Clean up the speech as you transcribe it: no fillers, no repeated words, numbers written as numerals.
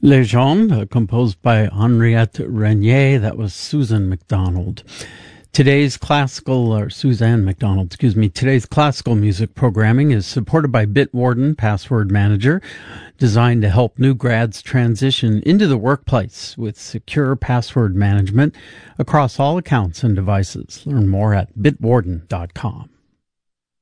Legende, composed by Henriette Renier. That was Susan McDonald. Today's Suzanne McDonald, Today's classical music programming is supported by Bitwarden Password Manager, designed to help new grads transition into the workplace with secure password management across all accounts and devices. Learn more at bitwarden.com.